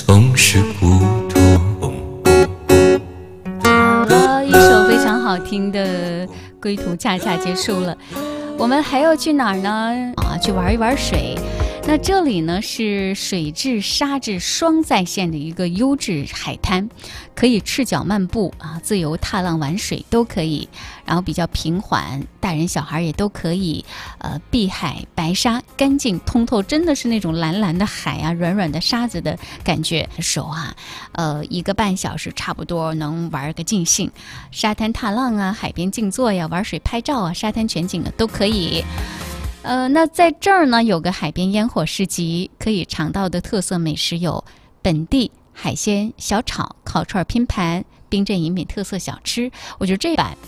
总是不多。 好的，一首非常好听的归途恰恰结束了，我们还要去哪儿呢？去玩一玩水。那这里呢是水质沙质双在线的一个优质海滩，可以赤脚漫步自由踏浪玩水都可以，然后比较平缓，大人小孩也都可以。碧海白沙，干净通透，真的是那种蓝蓝的海啊，软软的沙子的感觉。手1个半小时差不多能玩个尽兴。沙滩踏浪啊，海边静坐呀，玩水拍照啊，沙滩全景的都可以。那在这儿呢，有个海边烟火市集，可以尝到的特色美食有本地海鲜小炒、烤串拼盘、冰镇饮品特色小吃。我觉得这版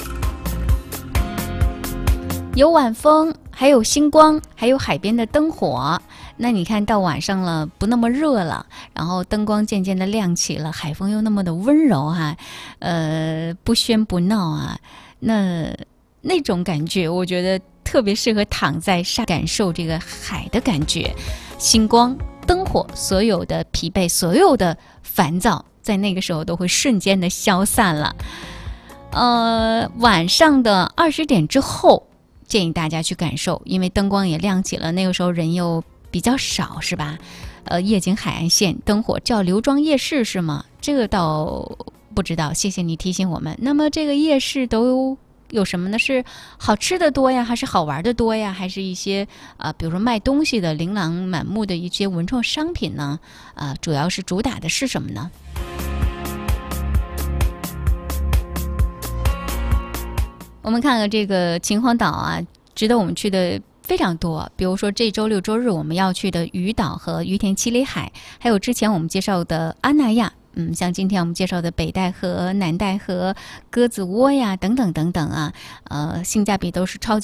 有晚风，还有星光，还有海边的灯火。那你看到晚上了，不那么热了，然后灯光渐渐的亮起了，海风又那么的温柔不喧不闹那种感觉，我觉得特别适合躺在沙感受这个海的感觉。星光灯火，所有的疲惫，所有的烦躁，在那个时候都会瞬间的消散了。晚上的20点之后建议大家去感受，因为灯光也亮起了，那个时候人又比较少，是吧？夜景海岸线灯火叫刘庄夜市是吗？这个倒不知道，谢谢你提醒我们。那么这个夜市都有什么呢？是好吃的多呀，还是好玩的多呀，还是一些比如说卖东西的琳琅满目的一些文创商品呢？主要是主打的是什么呢？我们看看这个秦皇岛值得我们去的非常多，比如说这周六周日我们要去的鱼岛和于田七里海，还有之前我们介绍的阿那亚，像今天我们介绍的北戴河、南戴河、鸽子窝呀等等等等性价比都是超级